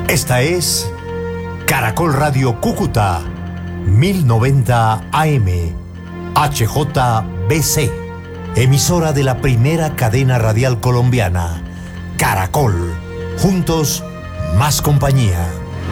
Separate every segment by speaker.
Speaker 1: Esta es Caracol Radio Cúcuta, 1090 AM, HJBC, emisora de la primera cadena radial colombiana, Caracol. Juntos, más compañía.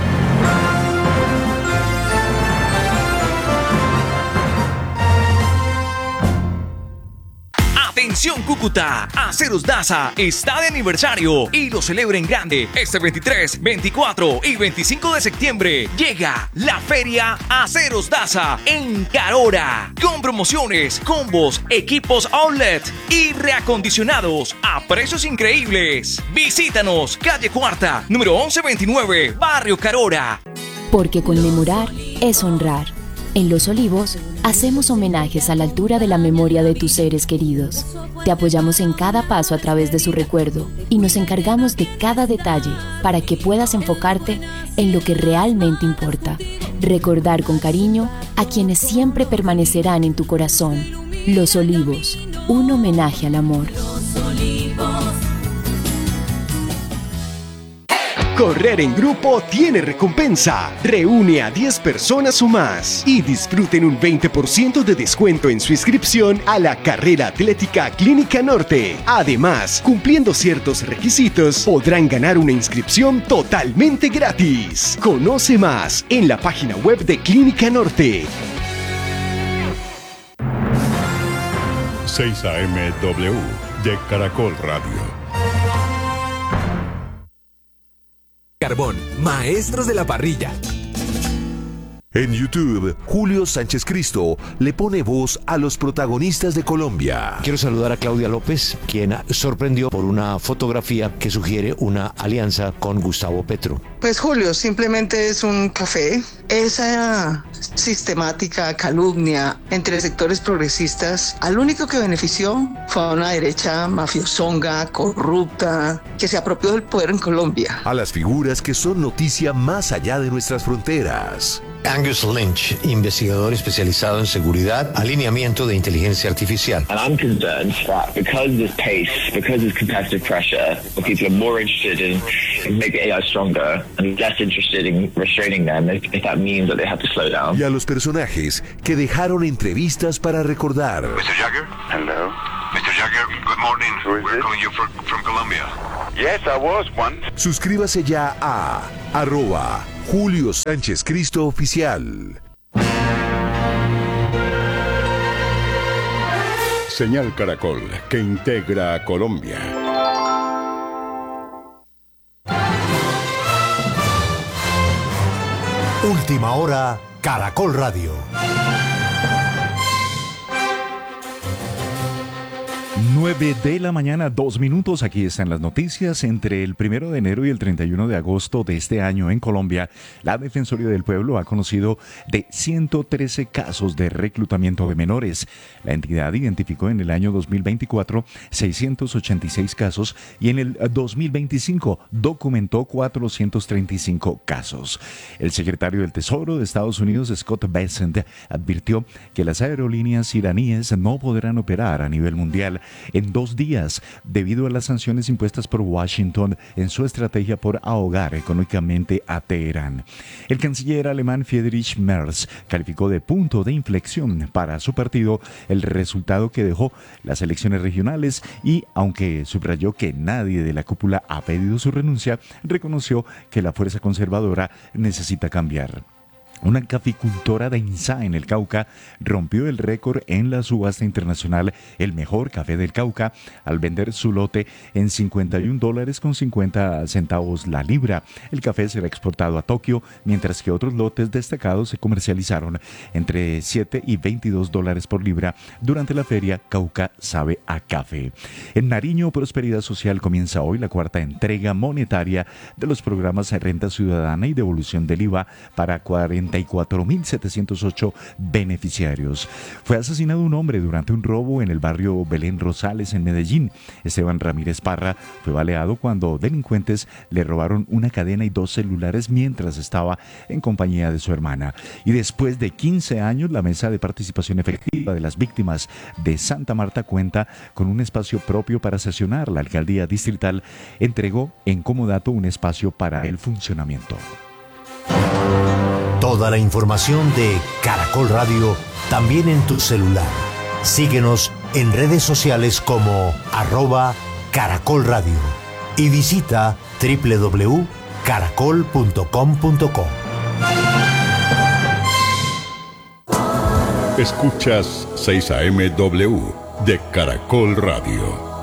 Speaker 2: Atención Cúcuta, Aceros Daza está de aniversario y lo celebra en grande este 23, 24 y 25 de septiembre. Llega la Feria Aceros Daza en Carora con promociones, combos, equipos outlet y reacondicionados a precios increíbles. Visítanos, calle Cuarta, número 1129, Barrio Carora.
Speaker 3: Porque conmemorar es honrar. En Los Olivos, hacemos homenajes a la altura de la memoria de tus seres queridos. Te apoyamos en cada paso a través de su recuerdo y nos encargamos de cada detalle para que puedas enfocarte en lo que realmente importa. Recordar con cariño a quienes siempre permanecerán en tu corazón. Los Olivos, un homenaje al amor. Los Olivos.
Speaker 4: Correr en grupo tiene recompensa. Reúne a 10 personas o más y disfruten un 20% de descuento en su inscripción a la carrera atlética Clínica Norte. Además, cumpliendo ciertos requisitos, podrán ganar una inscripción totalmente gratis. Conoce más en la página web de Clínica Norte.
Speaker 5: 6 AMW de Caracol Radio.
Speaker 6: Carbón, maestros de la parrilla.
Speaker 7: En YouTube, Julio Sánchez Cristo le pone voz a los protagonistas de Colombia.
Speaker 8: Quiero saludar a Claudia López, quien sorprendió por una fotografía que sugiere una alianza con Gustavo Petro.
Speaker 9: Pues Julio, simplemente es un café. Esa sistemática calumnia entre sectores progresistas, al único que benefició fue a una derecha mafiosonga, corrupta, que se apropió del poder en Colombia.
Speaker 7: A las figuras que son noticia más allá de nuestras fronteras.
Speaker 8: Angus Lynch, investigador especializado en seguridad, alineamiento de inteligencia artificial.
Speaker 10: And I'm concerned that because of this pace, because of this competitive pressure, people are more interested in making AI stronger and less interested in restraining them if that means that they have to slow down.
Speaker 7: Y a los personajes que dejaron entrevistas para recordar.
Speaker 11: Mr. Jagger? Hello. Mr. Jagger, good morning. We're calling you from Colombia. Yes, I was one.
Speaker 7: Suscríbase ya a @Julio Sánchez Cristo Oficial.
Speaker 5: Señal Caracol, que integra a Colombia.
Speaker 1: Última hora, Caracol Radio.
Speaker 12: 9 de la mañana, 2 minutos. Aquí están las noticias. Entre el 1 de enero y el 31 de agosto de este año en Colombia, la Defensoría del Pueblo ha conocido de 113 casos de reclutamiento de menores. La entidad identificó en el año 2024 686 casos y en el 2025 documentó 435 casos. El secretario del Tesoro de Estados Unidos, Scott Bessent, advirtió que las aerolíneas iraníes no podrán operar a nivel mundial en 2 días debido a las sanciones impuestas por Washington en su estrategia por ahogar económicamente a Teherán. El canciller alemán Friedrich Merz calificó de punto de inflexión para su partido el resultado que dejó las elecciones regionales y, aunque subrayó que nadie de la cúpula ha pedido su renuncia, reconoció que la fuerza conservadora necesita cambiar. Una caficultora de Insá en el Cauca rompió el récord en la subasta internacional El Mejor Café del Cauca al vender su lote en $52.50 la libra. El café será exportado a Tokio, mientras que otros lotes destacados se comercializaron entre $7 y $22 por libra durante la feria Cauca Sabe a Café. En Nariño, Prosperidad Social comienza hoy la 4ª entrega monetaria de los programas de Renta Ciudadana y devolución del IVA para 40 54.708 beneficiarios. Fue asesinado un hombre durante un robo en el barrio Belén Rosales, en Medellín. Esteban Ramírez Parra fue baleado cuando delincuentes le robaron una cadena y 2 celulares mientras estaba en compañía de su hermana. Y después de 15 años, la Mesa de Participación Efectiva de las Víctimas de Santa Marta cuenta con un espacio propio para sesionar. La alcaldía distrital entregó en comodato un espacio para el funcionamiento.
Speaker 1: Toda la información de Caracol Radio también en tu celular. Síguenos en redes sociales como @Caracol Radio y visita www.caracol.com.co.
Speaker 5: Escuchas 6 AM/W de Caracol Radio.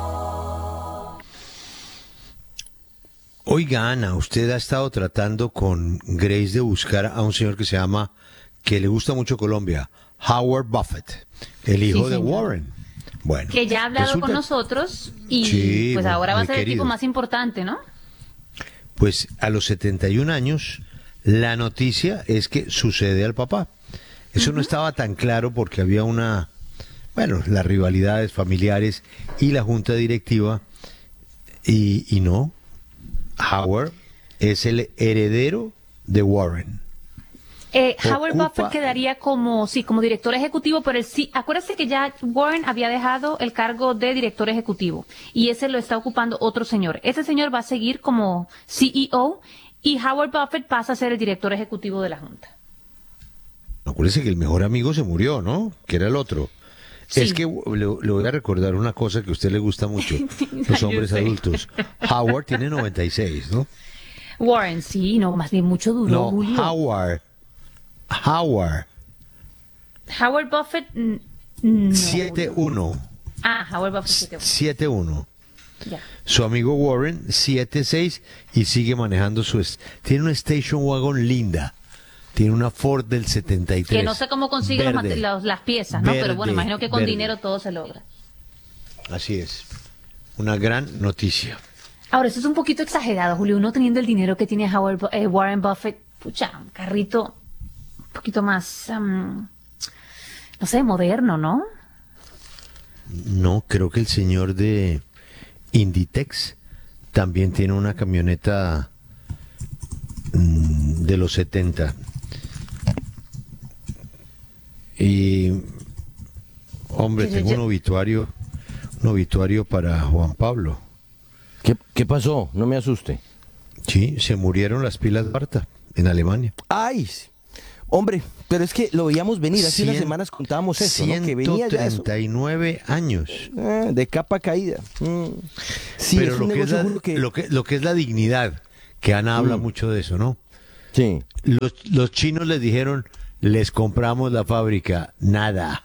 Speaker 8: Oiga, Ana, usted ha estado tratando con Grace de buscar a un señor que se llama, que le gusta mucho Colombia, Howard Buffett, el hijo de Warren. Bueno,
Speaker 13: que ya ha hablado con nosotros y
Speaker 8: sí,
Speaker 13: pues ahora va a ser
Speaker 8: querido.
Speaker 13: el tipo más importante, ¿no?
Speaker 8: Pues a los 71 años, la noticia es que sucede al papá. Eso no estaba tan claro porque había las rivalidades familiares y la junta directiva, y no. Howard es el heredero de Warren.
Speaker 13: Howard Buffett quedaría como director ejecutivo, pero acuérdate que ya Warren había dejado el cargo de director ejecutivo y ese lo está ocupando otro señor. Ese señor va a seguir como CEO y Howard Buffett pasa a ser el director ejecutivo de la junta.
Speaker 8: Acuérdese que el mejor amigo se murió, ¿no? Que era el otro. Sí. Es que le voy a recordar una cosa que a usted le gusta mucho, los hombres adultos. Howard tiene 96, ¿no?
Speaker 13: Warren, sí, no, más bien mucho duro,
Speaker 8: no,
Speaker 13: Julio.
Speaker 8: Howard
Speaker 13: Buffett, no.
Speaker 8: 7-1.
Speaker 13: Howard Buffett
Speaker 8: 7-1.
Speaker 13: Ya.
Speaker 8: Su amigo Warren, 7-6, y sigue manejando tiene una station wagon linda. Tiene una Ford del 73.
Speaker 13: Que no sé cómo consigue las piezas, ¿no? Pero bueno, imagino que con dinero todo se logra.
Speaker 8: Así es. Una gran noticia.
Speaker 13: Ahora, eso es un poquito exagerado, Julio. Uno teniendo el dinero que tiene Warren Buffett, pucha, un carrito un poquito más, no sé, moderno, ¿no?
Speaker 8: No, creo que el señor de Inditex también tiene una camioneta de los 70. Y, hombre, tengo un obituario para Juan Pablo.
Speaker 14: ¿Qué pasó? No me asuste.
Speaker 8: Sí, se murieron las pilas Barta en Alemania.
Speaker 14: ¡Ay! Hombre, pero es que lo veíamos venir. Hace unas semanas contábamos eso, ¿no? Que venía ya eso.
Speaker 8: 139 años.
Speaker 14: De capa caída. Sí,
Speaker 8: pero
Speaker 14: es
Speaker 8: lo que es la dignidad, que Ana habla mucho de eso, ¿no?
Speaker 14: Sí.
Speaker 8: Los chinos les dijeron, les compramos la fábrica, nada.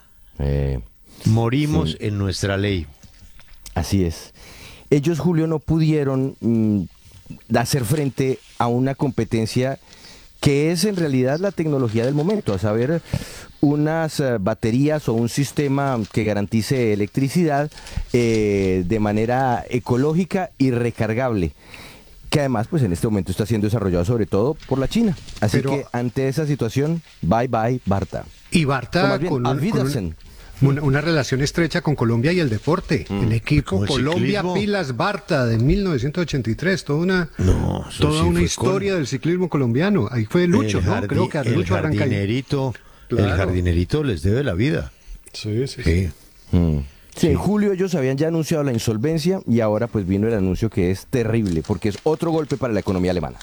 Speaker 8: Morimos en nuestra ley.
Speaker 14: Así es. Ellos, Julio, no pudieron hacer frente a una competencia que es en realidad la tecnología del momento, a saber, unas baterías o un sistema que garantice electricidad de manera ecológica y recargable, que además pues en este momento está siendo desarrollado sobre todo por la China. Así que ante esa situación, bye bye Barta.
Speaker 15: Y Barta con una relación estrecha con Colombia y el deporte. El equipo Colombia Pilas Barta de 1983, toda una historia del ciclismo colombiano. Ahí fue Lucho, ¿no? Creo que Lucho
Speaker 8: Arrancaño. El jardinerito les debe la vida.
Speaker 15: Sí.
Speaker 14: Sí, en julio ellos habían ya anunciado la insolvencia y ahora pues vino el anuncio que es terrible porque es otro golpe para la economía alemana.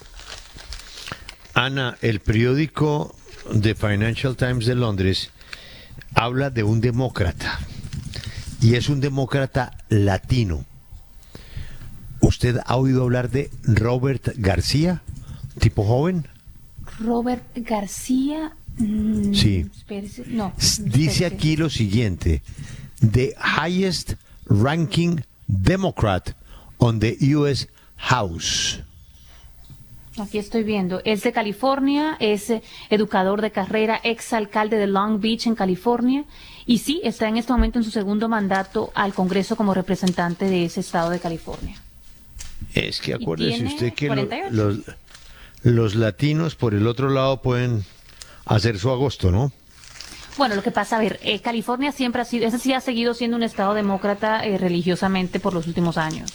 Speaker 8: Ana, el periódico The Financial Times de Londres habla de un demócrata y es un demócrata latino. ¿Usted ha oído hablar de Robert García, tipo joven?
Speaker 13: Robert García.
Speaker 8: Sí.
Speaker 13: Espérese, no.
Speaker 8: Dice aquí lo siguiente: the highest ranking Democrat on the U.S. House.
Speaker 13: Aquí estoy viendo. Es de California, es educador de carrera, exalcalde de Long Beach en California. Y sí, está en este momento en su segundo mandato al Congreso como representante de ese estado de California.
Speaker 8: Es que acuérdese usted que los latinos por el otro lado pueden hacer su agosto, ¿no?
Speaker 13: Bueno, lo que pasa, a ver, California siempre ha sido, ese sí ha seguido siendo un estado demócrata religiosamente por los últimos años.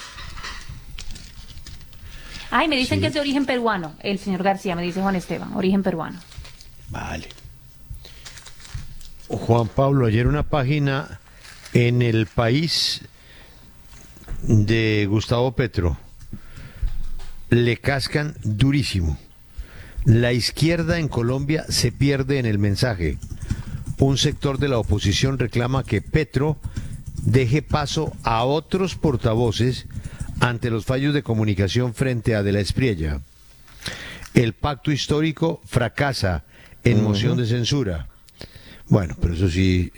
Speaker 13: Ay, me dicen que es de origen peruano, el señor García, me dice Juan Esteban, origen peruano.
Speaker 8: Vale. Juan Pablo, ayer una página en El País de Gustavo Petro, le cascan durísimo. La izquierda en Colombia se pierde en el mensaje. Un sector de la oposición reclama que Petro deje paso a otros portavoces ante los fallos de comunicación frente a De la Espriella. El pacto histórico fracasa en moción de censura. Bueno, pero eso sí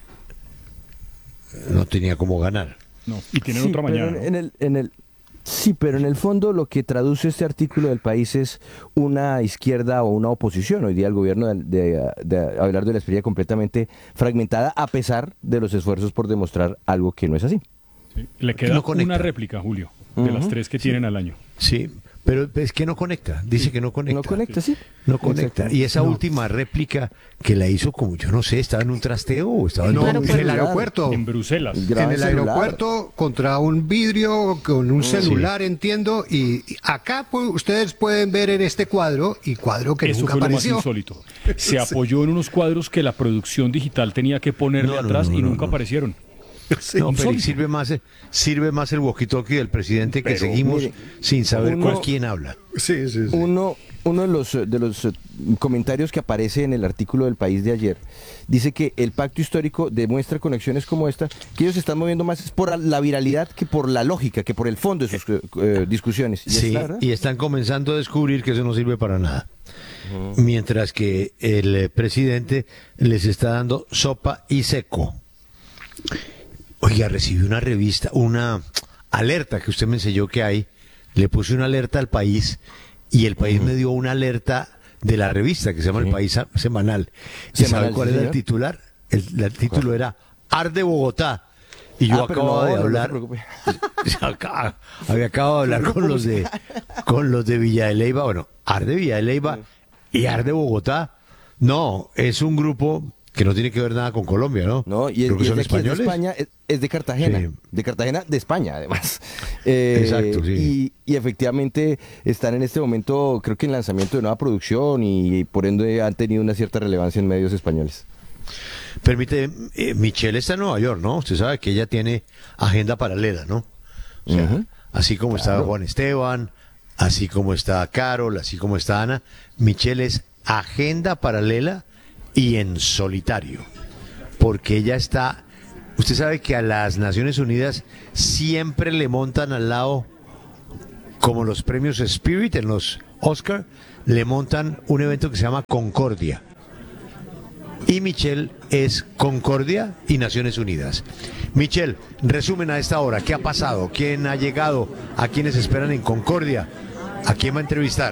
Speaker 8: no tenía cómo ganar.
Speaker 12: No, y tienen otra mañana.
Speaker 14: Sí, pero en el fondo lo que traduce este artículo del País es una izquierda o una oposición. Hoy día el gobierno de Abelardo de la Espriella completamente fragmentada, a pesar de los esfuerzos por demostrar algo que no es así.
Speaker 12: Sí. Le queda una réplica, Julio, de las 3 que tienen al año.
Speaker 8: Sí, pero es que no conecta, dice que no conecta.
Speaker 14: No conecta, sí.
Speaker 8: No conecta. Y esa última réplica que la hizo como, yo no sé, estaba en un trasteo o estaba
Speaker 15: en el aeropuerto.
Speaker 12: En Bruselas.
Speaker 15: En el aeropuerto contra un vidrio con un celular, entiendo. Y acá ustedes pueden ver en este cuadro, y cuadro que
Speaker 12: eso
Speaker 15: nunca
Speaker 12: fue
Speaker 15: apareció.
Speaker 12: Lo más insólito. Se apoyó en unos cuadros que la producción digital tenía que ponerle atrás y nunca aparecieron.
Speaker 8: Sí, no, pero sirve más el walkie-talkie del presidente que seguimos sin saber con quién habla.
Speaker 15: Sí.
Speaker 14: Uno de los comentarios que aparece en el artículo del País de ayer dice que el pacto histórico demuestra conexiones como esta, que ellos se están moviendo más por la viralidad que por la lógica, que por el fondo de sus discusiones.
Speaker 8: Sí, y están comenzando a descubrir que eso no sirve para nada. Mientras que el presidente les está dando sopa y seco. Oiga, recibí una alerta que usted me enseñó que hay. Le puse una alerta al País y el País me dio una alerta de la revista que se llama El País Semanal. ¿Y sabe cuál era el titular? El título era Arde Bogotá. Y yo acababa de hablar. Había acabado de hablar con los de Villa de Leyva. Bueno, Arde Villa de Leyva y Arde Bogotá. No, es un grupo que no tiene que ver nada con Colombia, ¿no?
Speaker 14: No, y
Speaker 8: creo que son
Speaker 14: españoles. Es de España, es de Cartagena. Sí. De Cartagena, de España, además.
Speaker 8: Exacto, sí.
Speaker 14: Y efectivamente están en este momento, creo que en lanzamiento de nueva producción y por ende han tenido una cierta relevancia en medios españoles.
Speaker 8: Permite, Michelle está en Nueva York, ¿no? Usted sabe que ella tiene agenda paralela, ¿no? O sea, así como está Juan Esteban, así como está Carol, así como está Ana, Michelle es agenda paralela y en solitario, porque ella está, usted sabe que a las Naciones Unidas siempre le montan al lado, como los premios Spirit en los Oscar, le montan un evento que se llama Concordia, y Michelle es Concordia y Naciones Unidas. Michelle, resumen a esta hora, ¿qué ha pasado? ¿Quién ha llegado? ¿A quiénes esperan en Concordia? ¿A quién va a entrevistar?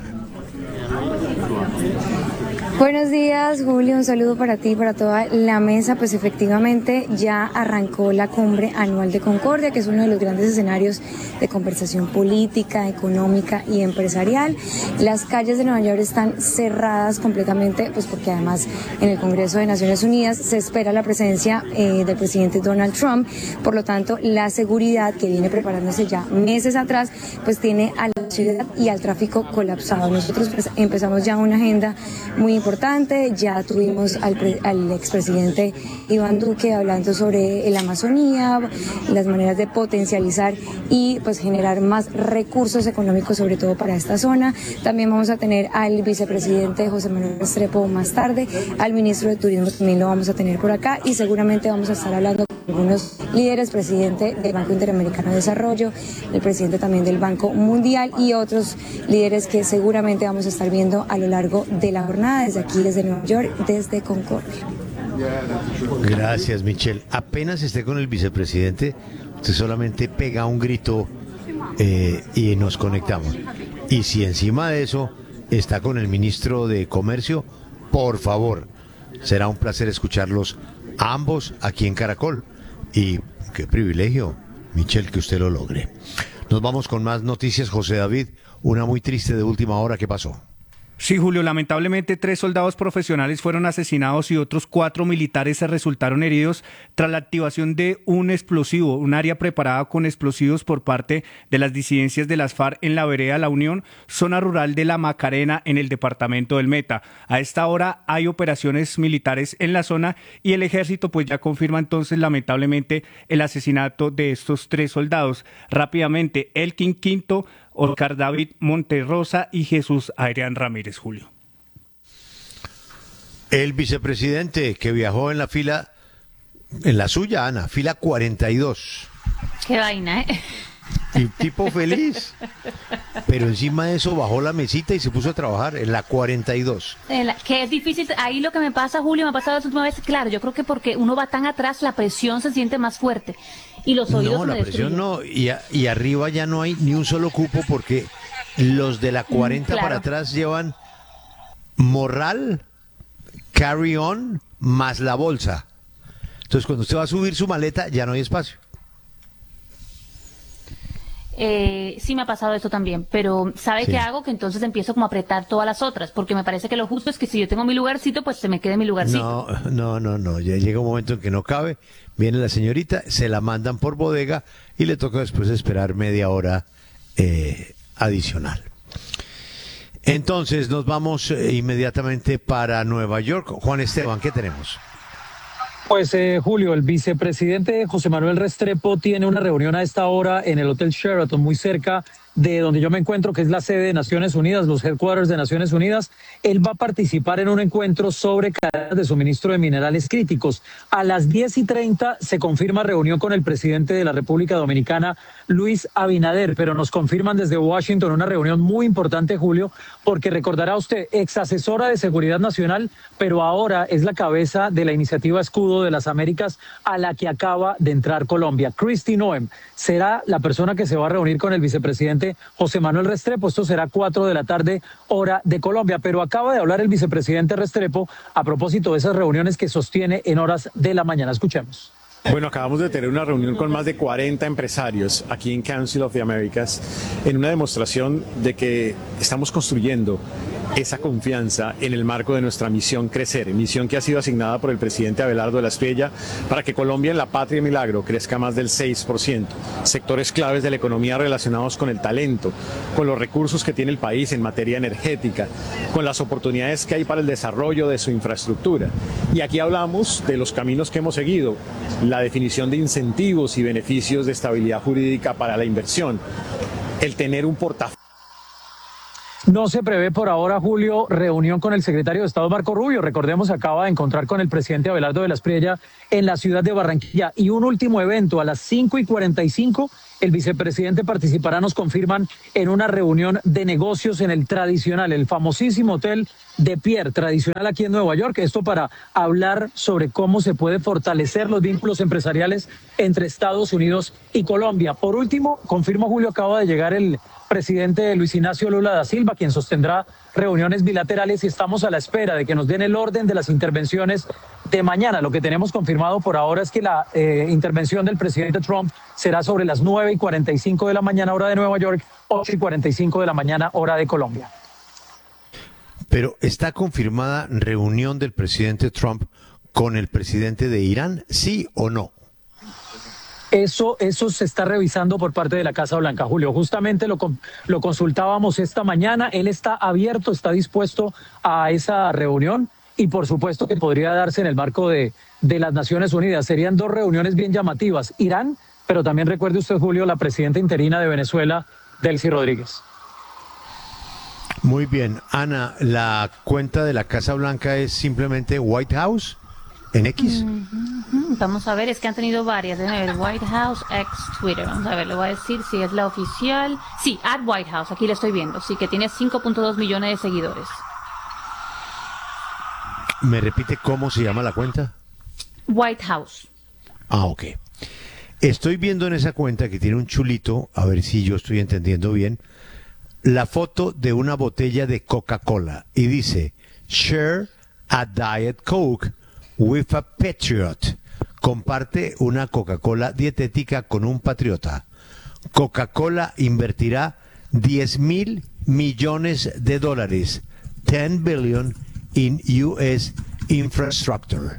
Speaker 16: Buenos días, Julio, un saludo para ti y para toda la mesa. Pues efectivamente ya arrancó la cumbre anual de Concordia, que es uno de los grandes escenarios de conversación política, económica y empresarial. Las calles de Nueva York están cerradas completamente, pues porque además en el Congreso de Naciones Unidas se espera la presencia del presidente Donald Trump. Por lo tanto, la seguridad, que viene preparándose ya meses atrás, pues tiene a la ciudad y al tráfico colapsado. Nosotros pues empezamos ya una agenda muy importante, ya tuvimos al expresidente Iván Duque hablando sobre la Amazonía, las maneras de potencializar y pues generar más recursos económicos, sobre todo para esta zona. También vamos a tener al vicepresidente José Manuel Restrepo más tarde, al ministro de Turismo también lo vamos a tener por acá, y seguramente vamos a estar hablando con algunos líderes, presidente del Banco Interamericano de Desarrollo, el presidente también del Banco Mundial y otros líderes que seguramente vamos a estar viendo a lo largo de la jornada desde aquí, desde Nueva York, desde Concordia.
Speaker 8: Gracias, Michelle. Apenas esté con el vicepresidente, usted solamente pega un grito y nos conectamos. Y si encima de eso está con el ministro de Comercio, por favor, será un placer escucharlos a ambos aquí en Caracol. Y qué privilegio, Michelle, que usted lo logre. Nos vamos con más noticias, José David. Una muy triste de última hora, ¿qué pasó?
Speaker 17: Sí, Julio, lamentablemente 3 soldados profesionales fueron asesinados y otros 4 militares se resultaron heridos tras la activación de un explosivo, un área preparada con explosivos por parte de las disidencias de las FARC en la vereda La Unión, zona rural de La Macarena, en el departamento del Meta. A esta hora hay operaciones militares en la zona y el ejército pues ya confirma entonces lamentablemente el asesinato de estos 3 soldados. Rápidamente, Elkin Quinto, Oscar David Monterrosa y Jesús Adrián Ramírez, Julio.
Speaker 8: El vicepresidente que viajó en la fila, en la suya, Ana, fila 42.
Speaker 13: Qué vaina, ¿eh?
Speaker 8: Y tipo feliz. Pero encima de eso bajó la mesita y se puso a trabajar en la 42.
Speaker 13: Que es difícil. Ahí lo que me pasa, Julio, me ha pasado las últimas veces. Claro, yo creo que porque uno va tan atrás, la presión se siente más fuerte. Y los oídos
Speaker 8: no, la presión no. Y arriba ya no hay ni un solo cupo porque los de la 40
Speaker 13: claro.
Speaker 8: para atrás llevan morral, carry on, más la bolsa. Entonces cuando usted va a subir su maleta ya no hay espacio.
Speaker 13: Sí me ha pasado esto también, pero ¿sabe qué hago? Que entonces empiezo como a apretar todas las otras, porque me parece que lo justo es que si yo tengo mi lugarcito, pues se me quede mi lugarcito.
Speaker 8: No, ya llega un momento en que no cabe, viene la señorita, se la mandan por bodega y le toca después esperar media hora adicional. Entonces nos vamos inmediatamente para Nueva York. Juan Esteban, ¿qué tenemos?
Speaker 18: Pues Julio, el vicepresidente José Manuel Restrepo tiene una reunión a esta hora en el Hotel Sheraton, muy cerca de donde yo me encuentro, que es la sede de Naciones Unidas, los headquarters de Naciones Unidas. Él va a participar en un encuentro sobre cadenas de suministro de minerales críticos. A las 10:30 se confirma reunión con el presidente de la República Dominicana, Luis Abinader, pero nos confirman desde Washington una reunión muy importante, Julio, porque recordará usted, ex asesora de Seguridad Nacional, pero ahora es la cabeza de la iniciativa Escudo de las Américas, a la que acaba de entrar Colombia. Kristi Noem será la persona que se va a reunir con el vicepresidente José Manuel Restrepo. Esto será 4 de la tarde, hora de Colombia. Pero acaba de hablar el vicepresidente Restrepo a propósito de esas reuniones que sostiene en horas de la mañana. Escuchemos.
Speaker 19: Bueno, acabamos de tener una reunión con más de 40 empresarios aquí en Council of the Americas en una demostración de que estamos construyendo esa confianza en el marco de nuestra misión Crecer, misión que ha sido asignada por el presidente Abelardo de la Espriella para que Colombia en la patria milagro crezca más del 6%. Sectores claves de la economía relacionados con el talento, con los recursos que tiene el país en materia energética, con las oportunidades que hay para el desarrollo de su infraestructura. Y aquí hablamos de los caminos que hemos seguido, la definición de incentivos y beneficios de estabilidad jurídica para la inversión, el tener un portafolio.
Speaker 18: No se prevé por ahora, Julio, reunión con el secretario de Estado Marco Rubio. Recordemos, acaba de encontrar con el presidente Abelardo de la Espriella en la ciudad de Barranquilla. Y un último evento, a las 5:45, el vicepresidente participará, nos confirman, en una reunión de negocios en el tradicional, el famosísimo hotel de Pierre, tradicional aquí en Nueva York. Esto para hablar sobre cómo se puede fortalecer los vínculos empresariales entre Estados Unidos y Colombia. Por último, confirmo, Julio, acaba de llegar el presidente Luis Ignacio Lula da Silva, quien sostendrá reuniones bilaterales, y estamos a la espera de que nos den el orden de las intervenciones de mañana. Lo que tenemos confirmado por ahora es que la intervención del presidente Trump será sobre las 9:45 de la mañana, hora de Nueva York, 8:45 de la mañana, hora de Colombia.
Speaker 8: Pero ¿está confirmada reunión del presidente Trump con el presidente de Irán, sí o no?
Speaker 18: Eso se está revisando por parte de la Casa Blanca, Julio. Justamente lo consultábamos esta mañana. Él está abierto, está dispuesto a esa reunión y por supuesto que podría darse en el marco de las Naciones Unidas. Serían 2 reuniones bien llamativas. Irán, pero también recuerde usted, Julio, la presidenta interina de Venezuela, Delcy Rodríguez.
Speaker 8: Muy bien. Ana, ¿la cuenta de la Casa Blanca es simplemente White House en X?
Speaker 13: Vamos a ver, es que han tenido varias. Déjame ver, White House X Twitter. Vamos a ver, le voy a decir si es la oficial. Sí, @White House, aquí la estoy viendo. Sí, que tiene 5.2 millones de seguidores.
Speaker 8: ¿Me repite cómo se llama la cuenta?
Speaker 13: White House.
Speaker 8: Ah, ok. Estoy viendo en esa cuenta que tiene un chulito, a ver si yo estoy entendiendo bien, la foto de una botella de Coca-Cola y dice, share a Diet Coke with a Patriot. Comparte una Coca-Cola dietética con un patriota. Coca-Cola invertirá $10,000 millones. $10 10 billion in U.S. infrastructure.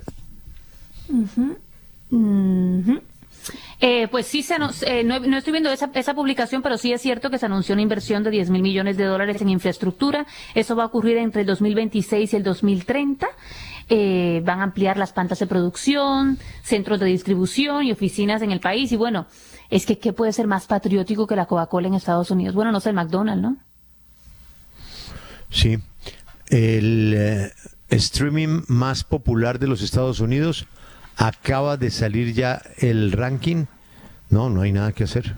Speaker 13: Pues sí, no estoy viendo esa publicación, pero sí es cierto que se anunció una inversión de $10,000 millones en infraestructura. Eso va a ocurrir entre el 2026 y el 2030. Van a ampliar las plantas de producción, centros de distribución y oficinas en el país. Y bueno, es que ¿qué puede ser más patriótico que la Coca-Cola en Estados Unidos? Bueno, no sé, el McDonald's, ¿no?
Speaker 8: Sí. El streaming más popular de los Estados Unidos acaba de salir ya el ranking. No hay nada que hacer.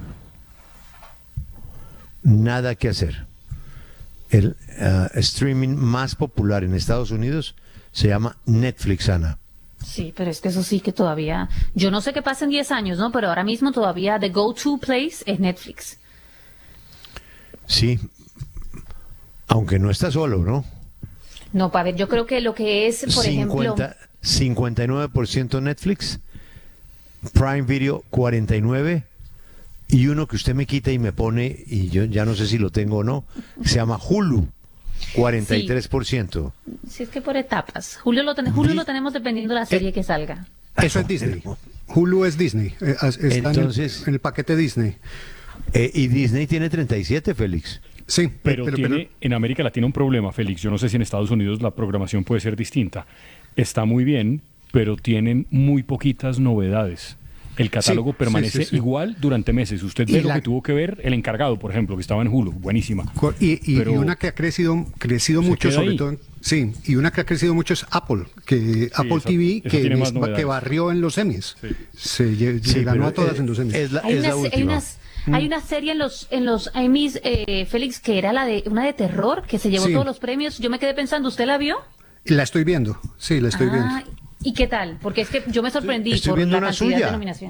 Speaker 8: Nada que hacer. El streaming más popular en Estados Unidos se llama Netflix, Ana.
Speaker 13: Sí, pero es que eso sí que todavía... Yo no sé qué pasa en 10 años, ¿no? Pero ahora mismo todavía the go-to place es Netflix.
Speaker 8: Sí. Aunque no está solo, ¿no?
Speaker 13: No, para ver, yo creo que lo que es, por ejemplo...
Speaker 8: 59% Netflix, Prime Video 49%, y uno que usted me quita y me pone, y yo ya no sé si lo tengo o no, se llama Hulu, 43%.
Speaker 13: Sí, es que por etapas. Hulu lo tenemos dependiendo de la serie que salga.
Speaker 15: Eso es Disney. Hulu es Disney. Está
Speaker 8: entonces,
Speaker 15: en el paquete Disney.
Speaker 8: Y Disney tiene 37, Félix.
Speaker 15: Sí,
Speaker 20: pero en América Latina un problema, Félix. Yo no sé si en Estados Unidos la programación puede ser distinta. Está muy bien, pero tienen muy poquitas novedades. El catálogo permanece igual durante meses. Usted ve lo que tuvo que ver el encargado, por ejemplo, que estaba en Hulu, buenísima.
Speaker 15: Y una que ha crecido mucho, sobre todo, y una que ha crecido mucho es Apple, Apple TV, que barrió en los Emmys. Se ganó a todas en los Emmys.
Speaker 13: Hay una serie en los Emmys, Félix, que era una de terror, que se llevó todos los premios. Yo me quedé pensando, ¿usted la vio?
Speaker 15: La estoy viendo, sí, la estoy viendo.
Speaker 13: ¿Y qué tal? Porque es que yo me sorprendí
Speaker 8: por la cantidad de nominación.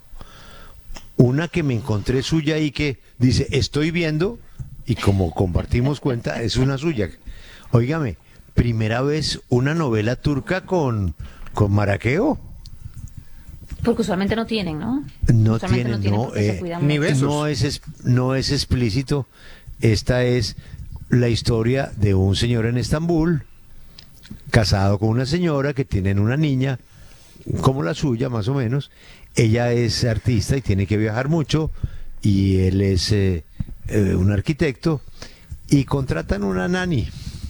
Speaker 8: Una que me encontré suya y que dice, estoy viendo, y como compartimos cuenta, es una suya. Óigame, primera vez una novela turca con maraqueo.
Speaker 13: Porque usualmente no tienen, ¿no?
Speaker 8: No tienen, ni besos. No es explícito. Esta es la historia de un señor en Estambul, casado con una señora que tienen una niña, como la suya, más o menos. Ella es artista y tiene que viajar mucho, y él es un arquitecto, y contratan una nani.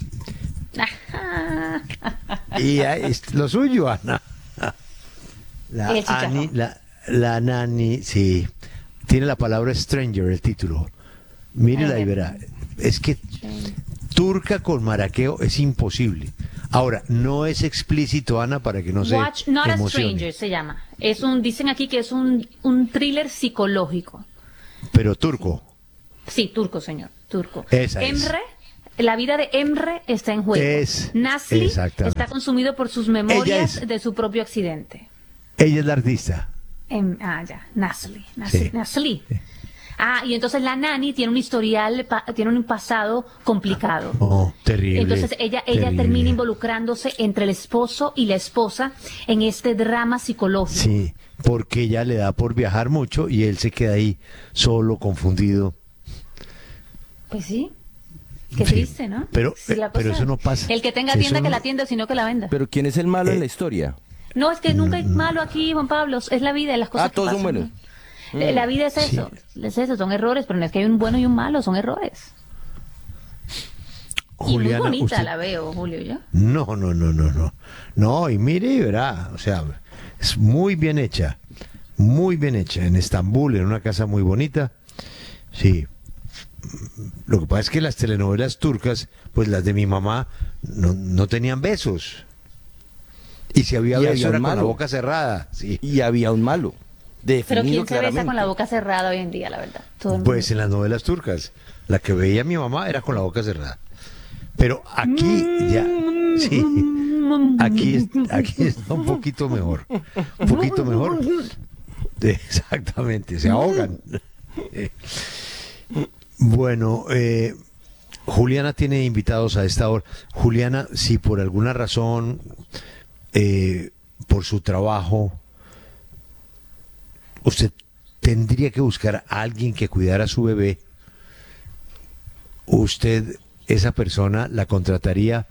Speaker 8: Y es lo suyo, Ana. La nani, sí. Tiene la palabra stranger, el título. Mírela y verá. Es que turca con maraqueo es imposible. Ahora, no es explícito, Ana, para que no se
Speaker 13: Watch Not
Speaker 8: emocione.
Speaker 13: a Stranger se llama. Dicen aquí que es un thriller psicológico.
Speaker 8: Pero turco.
Speaker 13: Sí, turco, señor, turco.
Speaker 8: Emre,
Speaker 13: la vida de Emre está en juego. Nasli está consumido por sus memorias de su propio accidente.
Speaker 8: Ella es la artista.
Speaker 13: Nasli.
Speaker 8: Sí.
Speaker 13: Nasli. Y entonces la nani tiene un historial, tiene un pasado complicado.
Speaker 8: Terrible.
Speaker 13: Entonces ella termina involucrándose entre el esposo y la esposa en este drama psicológico.
Speaker 8: Sí, porque ella le da por viajar mucho y él se queda ahí solo, confundido.
Speaker 13: Pues sí. Qué triste, ¿no?
Speaker 8: Pero eso no pasa.
Speaker 13: El que tenga tienda que la atienda, sino que la venda.
Speaker 14: Pero ¿quién es el malo en la historia?
Speaker 13: No, es que nunca hay malo aquí, Juan Pablo. Es la vida, las cosas que
Speaker 14: todos
Speaker 13: pasan,
Speaker 14: son buenos.
Speaker 13: ¿no? La vida es eso, son errores, pero no es que hay un bueno y un malo, son errores.
Speaker 8: Juliana,
Speaker 13: y muy bonita
Speaker 8: usted...
Speaker 13: la veo, Julio, ¿ya?
Speaker 8: No. No, y mire y verá, o sea, es muy bien hecha, en Estambul, en una casa muy bonita. Sí. Lo que pasa es que las telenovelas turcas, pues las de mi mamá, no tenían besos. Y si había besos era con la boca cerrada. Sí.
Speaker 14: Y había un malo.
Speaker 13: Pero ¿quién se besa con la boca cerrada hoy en día, la verdad?
Speaker 8: Pues en las novelas turcas, la que veía mi mamá era con la boca cerrada. Pero aquí ya, sí, aquí está un poquito mejor. Un poquito mejor. Exactamente, se ahogan. Bueno, Juliana tiene invitados a esta hora. Juliana, si por alguna razón, por su trabajo, usted tendría que buscar a alguien que cuidara a su bebé, ¿usted esa persona la contrataría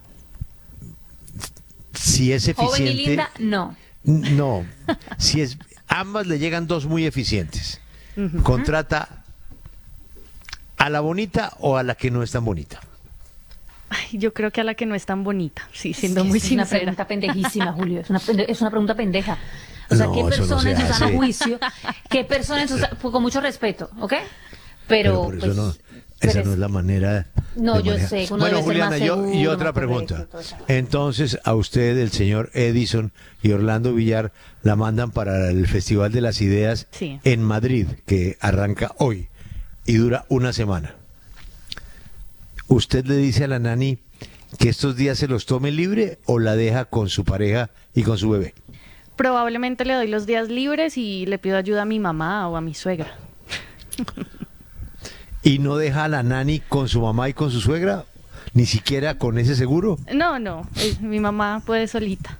Speaker 8: si es eficiente.
Speaker 13: Joven y linda, no.
Speaker 8: No, si es, ambas le llegan dos muy eficientes. ¿Contrata a la bonita o a la que no es tan bonita?
Speaker 2: Ay, yo creo que a la que no es tan bonita, sí, siendo muy sincera.
Speaker 13: Es una pregunta pendejísima, Julio, es una pregunta pendeja. O sea, ¿qué personas en su sano juicio? ¿Qué personas con mucho respeto, ¿ok? Pero
Speaker 8: por eso no, esa no es la manera.
Speaker 13: No, yo sé.
Speaker 8: Bueno, Juliana, y otra pregunta. Entonces, a usted, el señor Edison y Orlando Villar la mandan para el Festival de las Ideas en Madrid, que arranca hoy y dura una semana. ¿Usted le dice a la nani que estos días se los tome libre o la deja con su pareja y con su bebé?
Speaker 2: Probablemente le doy los días libres y le pido ayuda a mi mamá o a mi suegra.
Speaker 8: ¿Y no deja a la nani con su mamá y con su suegra? ¿Ni siquiera con ese seguro?
Speaker 2: No, mi mamá puede solita.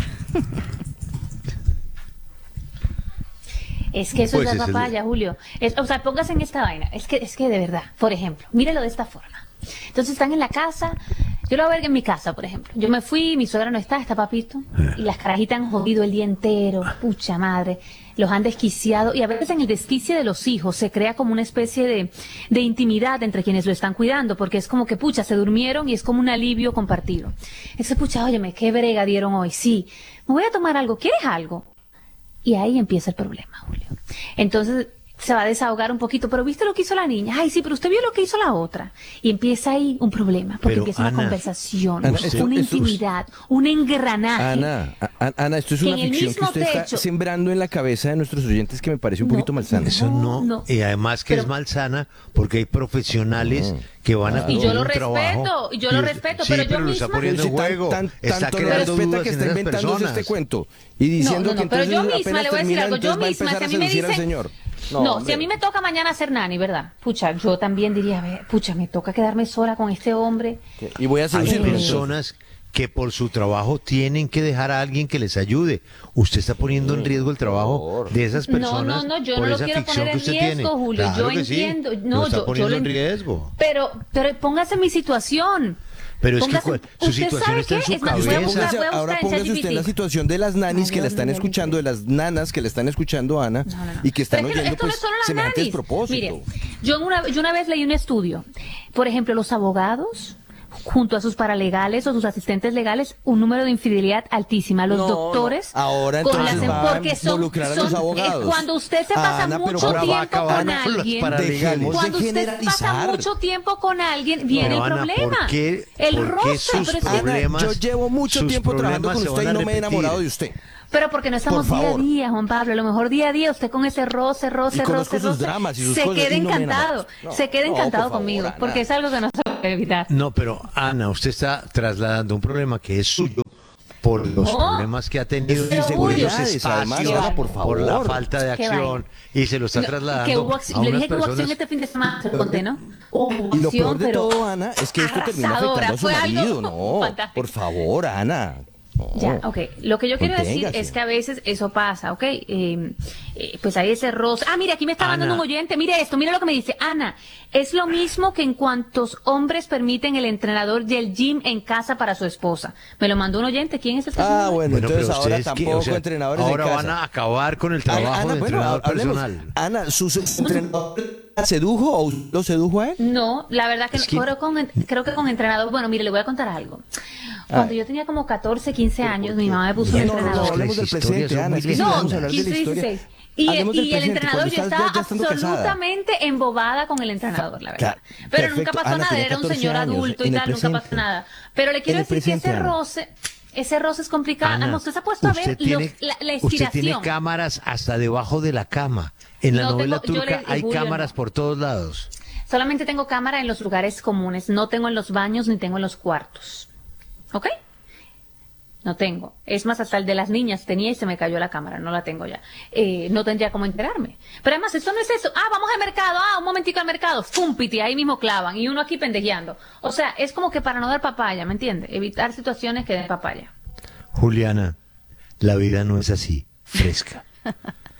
Speaker 13: Es que eso es la papaya, Julio. O sea, póngase en esta vaina. Es que de verdad, por ejemplo, mírelo de esta forma. Entonces están en la casa, yo lo voy a ver en mi casa, por ejemplo. Yo me fui, mi suegra no está papito, y las carajitas han jodido el día entero, pucha madre, los han desquiciado, y a veces en el desquicie de los hijos se crea como una especie de intimidad entre quienes lo están cuidando, porque es como que, pucha, se durmieron y es como un alivio compartido. Ese pucha, óyeme, qué brega dieron hoy, sí, me voy a tomar algo, ¿quieres algo? Y ahí empieza el problema, Julio. Entonces se va a desahogar un poquito, pero ¿viste lo que hizo la niña? Ay, sí, pero usted vio lo que hizo la otra. Y empieza ahí un problema, porque empieza una conversación, una intimidad, un engranaje.
Speaker 14: Ana, esto es una ficción que usted está sembrando en la cabeza de nuestros oyentes que me parece un poquito malsana.
Speaker 8: Eso no. Y además que es malsana porque hay profesionales que van a
Speaker 13: cumplir un trabajo. Y yo lo respeto, pero yo
Speaker 8: lo está poniendo en juego. Está creando dudas
Speaker 14: que
Speaker 8: en
Speaker 14: está
Speaker 8: esas
Speaker 14: inventando
Speaker 8: personas.
Speaker 14: este cuento y diciendo que
Speaker 13: pero
Speaker 14: entonces
Speaker 13: yo misma le voy a decir algo. Yo
Speaker 14: va a
Speaker 13: misma,
Speaker 14: empezar
Speaker 13: si
Speaker 14: a
Speaker 13: a mí me
Speaker 14: seducir al
Speaker 13: dicen,
Speaker 14: señor.
Speaker 13: si a mí me toca mañana ser nani, ¿verdad? Pucha, yo también diría, pucha, me toca quedarme sola con este hombre.
Speaker 14: Y voy a seducir.
Speaker 8: Hay personas que por su trabajo tienen que dejar a alguien que les ayude. Usted está poniendo en riesgo el trabajo de esas personas.
Speaker 13: No, yo
Speaker 8: por
Speaker 13: no lo
Speaker 8: esa
Speaker 13: quiero
Speaker 8: ficción
Speaker 13: poner
Speaker 8: que
Speaker 13: en
Speaker 8: usted
Speaker 13: riesgo,
Speaker 8: tiene.
Speaker 13: Julio.
Speaker 8: Claro
Speaker 13: Yo entiendo.
Speaker 8: Sí. Lo está poniendo en riesgo.
Speaker 13: Pero póngase en mi situación.
Speaker 8: Pero es que su situación está en su cabeza.
Speaker 14: Ahora póngase usted en la situación de las nanis que la están escuchando, de las nanas que le están escuchando a Ana y que están oyendo pues semejante despropósito.
Speaker 13: Mire, yo una vez leí un estudio. Por ejemplo, los abogados, junto a sus paralegales o sus asistentes legales, un número de infidelidad altísima. Los doctores,
Speaker 14: ahora entonces va a involucrar a los abogados.
Speaker 13: Cuando usted se pasa mucho tiempo con alguien, viene el problema. El roce.
Speaker 14: Yo llevo mucho tiempo trabajando con usted y no me he enamorado de usted.
Speaker 13: Pero porque no estamos día a día, Juan Pablo. A lo mejor día a día usted con ese roce,
Speaker 14: sus dramas y sus
Speaker 13: se
Speaker 14: cosas,
Speaker 13: queda encantado.
Speaker 14: Se
Speaker 13: queda encantado conmigo, Ana. Porque es algo que no se puede evitar.
Speaker 8: No, pero Ana, usted está trasladando un problema que es suyo por los problemas que ha tenido en los espacios, por la falta de acción, y se lo está trasladando
Speaker 13: le dije que hubo acción este fin de semana, se lo conté, ¿no?
Speaker 14: Y lo peor de todo, Ana, es que esto termina afectando a su marido, ¿no? Fantástico. Por favor, Ana.
Speaker 13: Ya, ok. Lo que yo quiero decir es que a veces eso pasa, ok. Pues hay ese roce. Mire, aquí me está mandando un oyente. Mire esto, mire lo que me dice. Ana, es lo mismo que en cuantos hombres permiten el entrenador del gym en casa para su esposa. Me lo mandó un oyente. ¿Quién es este señor?
Speaker 14: Bueno, entonces ahora tampoco entrenadores
Speaker 8: ahora
Speaker 14: en casa.
Speaker 8: van a acabar con el trabajo de entrenador personal.
Speaker 14: Ana, ¿su entrenador sedujo o lo sedujo a él?
Speaker 13: No, la verdad que creo que con entrenador. Bueno, mire, le voy a contar algo. Cuando yo tenía como 14, 15 años, mi mamá me puso un entrenador.
Speaker 14: No, hablemos del presente, Ana.
Speaker 13: No, 15, 16. Y el entrenador, yo estaba absolutamente embobada con el entrenador, la verdad. Pero nunca pasó nada, era un señor adulto y tal, nunca pasó nada. Pero le quiero decir que ese roce es complicado. Ana, usted se ha puesto a ver la estiración.
Speaker 8: Usted tiene cámaras hasta debajo de la cama. En la novela turca hay cámaras por todos lados.
Speaker 13: Solamente tengo cámara en los lugares comunes, no tengo en los baños ni tengo en los cuartos. ¿Ok? No tengo. Es más, hasta el de las niñas tenía y se me cayó la cámara. No la tengo ya. No tendría cómo enterarme. Pero además, esto no es eso. Vamos al mercado. Un momentico al mercado. ¡Fum! Piti, ahí mismo clavan. Y uno aquí pendejeando. O sea, es como que para no dar papaya, ¿me entiende? Evitar situaciones que den papaya.
Speaker 8: Juliana, la vida no es así. Fresca.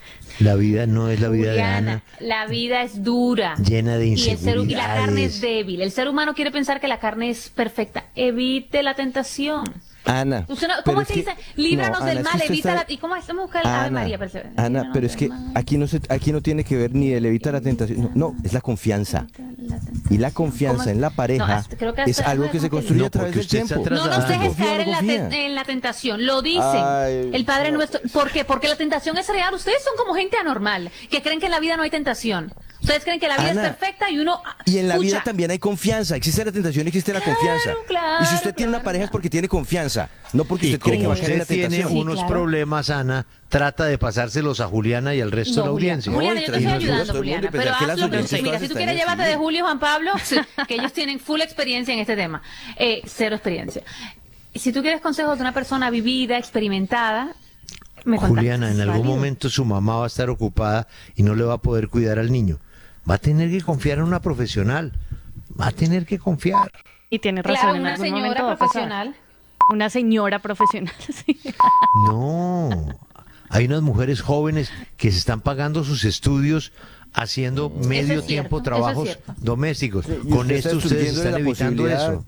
Speaker 8: La vida no es la vida
Speaker 13: Juliana,
Speaker 8: de Ana.
Speaker 13: La vida es dura.
Speaker 8: Llena de inseguridades.
Speaker 13: Y la carne es débil. El ser humano quiere pensar que la carne es perfecta. Evite la tentación.
Speaker 14: Ana.
Speaker 13: ¿Cómo se dice? Líbranos del mal, evita
Speaker 14: la...
Speaker 13: ¿Y cómo hacemos buscar Ave María?
Speaker 14: Ana, pero es que aquí no tiene que ver ni el evita la tentación. No, es la confianza. Y la confianza en la pareja es algo que se construye a través del tiempo.
Speaker 13: No nos dejes caer en la tentación. Lo dice el Padre Nuestro. ¿Por qué? Porque la tentación es real. Ustedes son como gente anormal, que creen que en la vida no hay tentación. Ustedes creen que la vida es perfecta y uno...
Speaker 14: Y en la vida también hay confianza. Existe la tentación, existe la confianza.
Speaker 13: Claro,
Speaker 14: y si usted tiene una pareja es porque tiene confianza, no porque usted
Speaker 8: cree
Speaker 14: que va a caer en la
Speaker 8: tiene
Speaker 14: tentación.
Speaker 8: unos problemas, Ana, trata de pasárselos a Juliana y al resto de la audiencia.
Speaker 13: Juliana, yo te estoy ayudando, Juliana, pero hazlo. Mira, si tú quieres, llévate de Julio y Juan Pablo, que ellos tienen full experiencia en este tema. Cero experiencia. Si tú quieres consejos de una persona vivida, experimentada,
Speaker 8: Juliana, en algún momento su mamá va a estar ocupada y no le va a poder cuidar al niño. Va a tener que confiar en una profesional. Va a tener que confiar.
Speaker 2: Y tiene razón.
Speaker 13: Claro, una señora profesional.
Speaker 2: Una señora profesional, sí.
Speaker 8: No. Hay unas mujeres jóvenes que se están pagando sus estudios haciendo medio tiempo trabajos domésticos.
Speaker 14: Sí,
Speaker 8: con esto ustedes están evitando eso.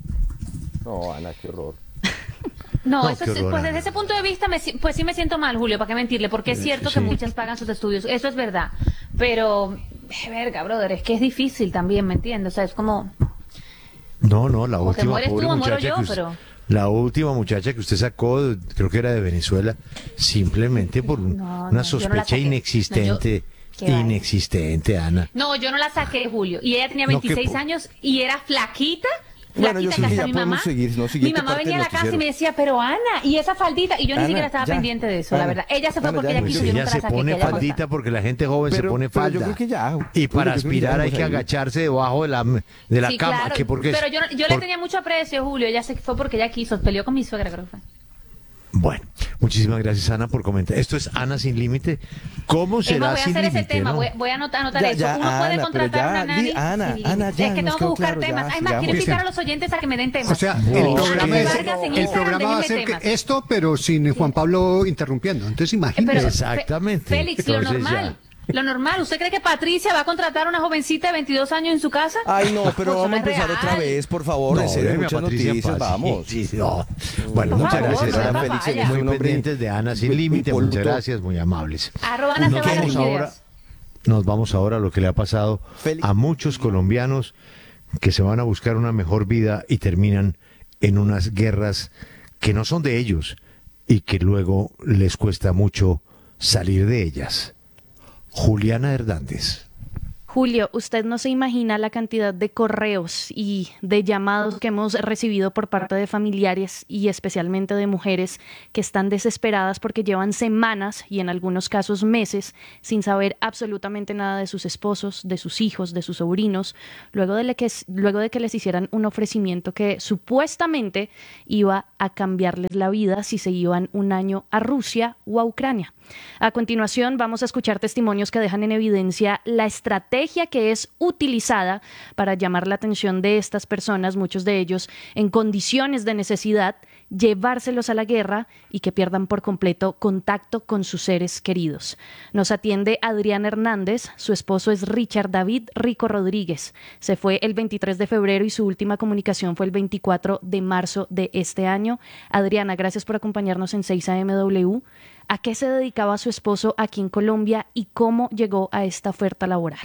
Speaker 14: No, Ana, qué horror.
Speaker 13: No, eso es, pues desde ese punto de vista, pues sí me siento mal, Julio, para qué mentirle, porque es cierto que muchas pagan sus estudios, eso es verdad, pero, verga, brother, es que es difícil también, ¿me entiendes? O sea, es como...
Speaker 8: No, la
Speaker 13: última,
Speaker 8: te mueres
Speaker 13: pobre
Speaker 8: tú,
Speaker 13: muchacha
Speaker 8: yo,
Speaker 13: pero...
Speaker 8: La última muchacha que usted sacó, creo que era de Venezuela, simplemente por una sospecha inexistente. Inexistente, Ana.
Speaker 13: No, yo no la saqué, Julio, y ella tenía 26 años y era flaquita.
Speaker 14: Bueno, yo creo que ya podemos seguir, ¿no?
Speaker 13: Mi mamá venía a la casa y me decía, pero Ana, y esa faldita, y yo ni siquiera estaba pendiente de eso, la verdad. Ella se fue porque ella quiso, yo nunca la saqué.
Speaker 8: Ella se pone faldita porque la gente joven se pone falda.
Speaker 14: Yo creo que ya.
Speaker 8: Y para aspirar hay que agacharse debajo de la cama.
Speaker 13: Claro, pero yo le tenía mucho aprecio, Julio, ella se fue porque ella quiso, peleó con mi suegra, creo que fue.
Speaker 8: Bueno, muchísimas gracias, Ana, por comentar. Esto es Ana Sin Límite. ¿Cómo será Sin Límite?
Speaker 13: Voy a hacer ese tema, voy a anotar eso. Uno puede contratar una nani.
Speaker 14: Ana,
Speaker 13: es que tengo que buscar temas. Además, quiero invitar a los oyentes a que me den temas.
Speaker 15: O sea, el programa va a ser esto, pero sin Juan Pablo interrumpiendo. Entonces, imagínese.
Speaker 8: Exactamente.
Speaker 13: Félix, lo normal. Lo normal, ¿usted cree que Patricia va a contratar a una jovencita de 22 años en su casa?
Speaker 14: Ay, no, pero vamos a empezar otra vez, por favor. En serio, muchas noticias, vamos.
Speaker 8: Bueno, muchas gracias. Félix, muy pendientes de Ana Sin Límite. Muchas gracias, muy amables. Nos vamos ahora a lo que le ha pasado a muchos colombianos que se van a buscar una mejor vida y terminan en unas guerras que no son de ellos y que luego les cuesta mucho salir de ellas. Juliana Hernández.
Speaker 2: Julio, usted no se imagina la cantidad de correos y de llamados que hemos recibido por parte de familiares y especialmente de mujeres que están desesperadas porque llevan semanas y en algunos casos meses sin saber absolutamente nada de sus esposos, de sus hijos, de sus sobrinos, luego de que les hicieran un ofrecimiento que supuestamente iba a cambiarles la vida si se iban un año a Rusia o a Ucrania. A continuación vamos a escuchar testimonios que dejan en evidencia la estrategia que es utilizada para llamar la atención de estas personas, muchos de ellos en condiciones de necesidad, llevárselos a la guerra y que pierdan por completo contacto con sus seres queridos. Nos atiende Adriana Hernández, su esposo es Richard David Rico Rodríguez. Se fue el 23 de febrero y su última comunicación fue el 24 de marzo de este año. Adriana, gracias por acompañarnos en 6AMW. ¿A qué se dedicaba su esposo aquí en Colombia y cómo llegó a esta oferta laboral?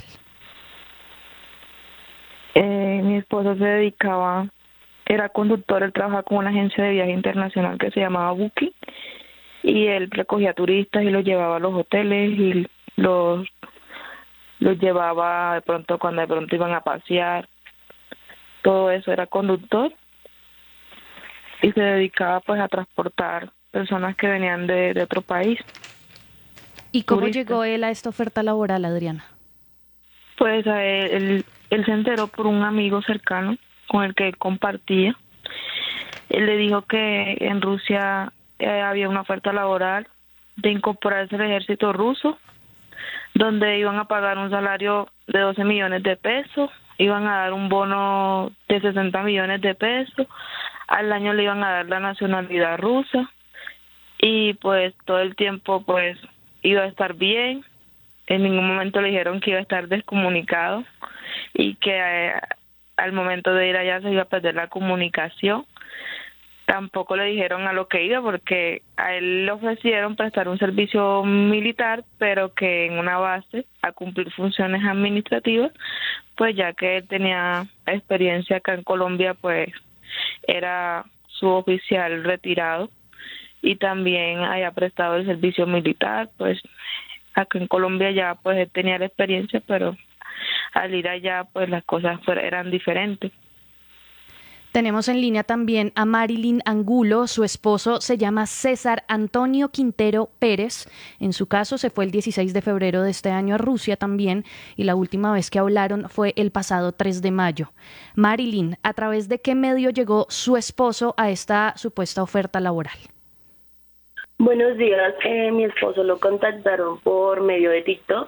Speaker 21: Mi esposo se dedicaba, era conductor, él trabajaba con una agencia de viaje internacional que se llamaba Booking y él recogía turistas y los llevaba a los hoteles y los llevaba cuando de pronto iban a pasear, todo eso, era conductor y se dedicaba pues a transportar personas que venían de otro país.
Speaker 2: ¿Y cómo llegó él a esta oferta laboral, Adriana?
Speaker 21: Pues a él se enteró por un amigo cercano con el que él compartía. Él le dijo que en Rusia había una oferta laboral de incorporarse al ejército ruso, donde iban a pagar un salario de 12 millones de pesos, iban a dar un bono de 60 millones de pesos, al año le iban a dar la nacionalidad rusa, y pues todo el tiempo pues iba a estar bien, en ningún momento le dijeron que iba a estar descomunicado y que al momento de ir allá se iba a perder la comunicación. Tampoco le dijeron a lo que iba, porque a él le ofrecieron prestar un servicio militar, pero que en una base a cumplir funciones administrativas, pues ya que él tenía experiencia acá en Colombia, pues era suboficial retirado y también haya prestado el servicio militar, pues acá en Colombia ya pues él tenía la experiencia, pero al ir allá pues las cosas eran diferentes.
Speaker 3: Tenemos en línea también a Marilyn Angulo. Su esposo se llama César Antonio Quintero Pérez. En su caso se fue el 16 de febrero de este año a Rusia también, y la última vez que hablaron fue el pasado 3 de mayo. Marilyn, ¿a través de qué medio llegó su esposo a esta supuesta oferta laboral?
Speaker 22: Buenos días. Mi esposo lo contactaron por medio de TikTok.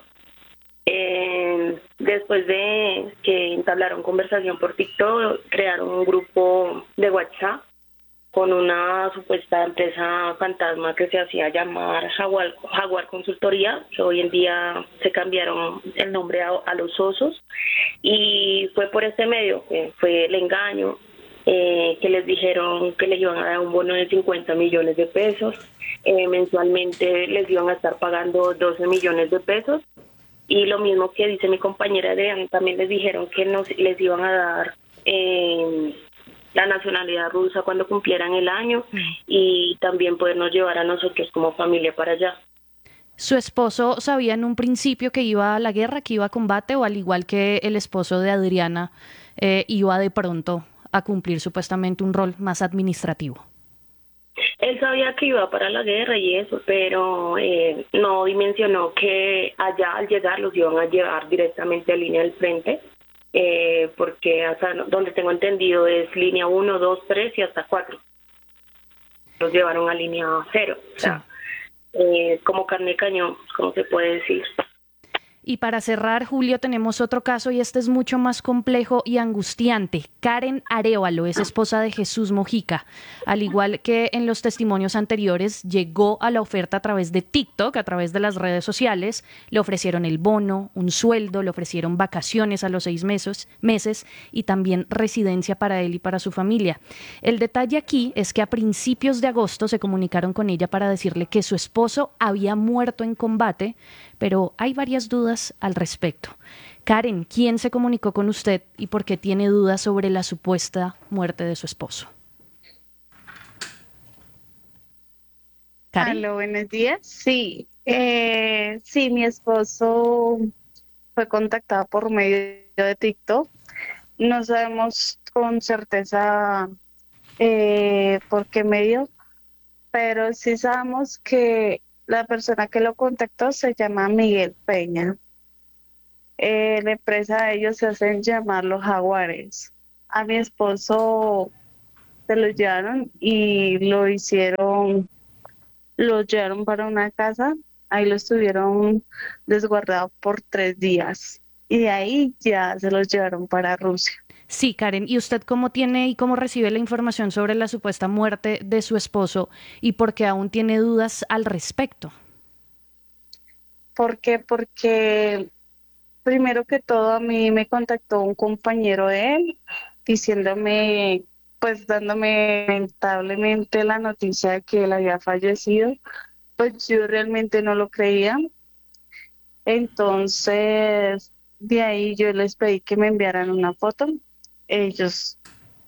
Speaker 22: Después de que entablaron conversación por TikTok, crearon un grupo de WhatsApp con una supuesta empresa fantasma que se hacía llamar Jaguar Consultoría, que hoy en día se cambiaron el nombre a Los Osos, y fue por ese medio que fue el engaño, que les dijeron que les iban a dar un bono de 50 millones de pesos, mensualmente les iban a estar pagando 12 millones de pesos. Y lo mismo que dice mi compañera Adriana, también les dijeron que les iban a dar la nacionalidad rusa cuando cumplieran el año y también podernos llevar a nosotros como familia para allá.
Speaker 3: ¿Su esposo sabía en un principio que iba a la guerra, que iba a combate, o al igual que el esposo de Adriana, iba de pronto a cumplir supuestamente un rol más administrativo?
Speaker 22: Él sabía que iba para la guerra y eso, pero no dimensionó que allá al llegar los iban a llevar directamente a línea del frente, porque hasta donde tengo entendido es línea 1, 2, 3 y hasta 4. Los llevaron a línea 0, o sea, como carne de cañón, como se puede decir.
Speaker 3: Y para cerrar, Julio, tenemos otro caso y este es mucho más complejo y angustiante. Karen Arévalo es esposa de Jesús Mojica. Al igual que en los testimonios anteriores, llegó a la oferta a través de TikTok, a través de las redes sociales. Le ofrecieron el bono, un sueldo, le ofrecieron vacaciones a los 6 meses y también residencia para él y para su familia. El detalle aquí es que a principios de agosto se comunicaron con ella para decirle que su esposo había muerto en combate, pero hay varias dudas al respecto. Karen, ¿quién se comunicó con usted y por qué tiene dudas sobre la supuesta muerte de su esposo?
Speaker 23: ¿Karen? Aló, buenos días. Sí, sí, mi esposo fue contactado por medio de TikTok. No sabemos con certeza por qué medio, pero sí sabemos que la persona que lo contactó se llama Miguel Peña. La empresa de ellos se hacen llamar Los Jaguares. A mi esposo se lo llevaron y lo llevaron para una casa. Ahí lo estuvieron desguardado por 3 días y de ahí ya se los llevaron para Rusia.
Speaker 3: Sí, Karen, ¿y usted cómo tiene y cómo recibe la información sobre la supuesta muerte de su esposo y por qué aún tiene dudas al respecto?
Speaker 23: ¿Por qué? Porque primero que todo a mí me contactó un compañero de él diciéndome, pues dándome lamentablemente la noticia de que él había fallecido. Pues yo realmente no lo creía. Entonces, de ahí yo les pedí que me enviaran una foto. Ellos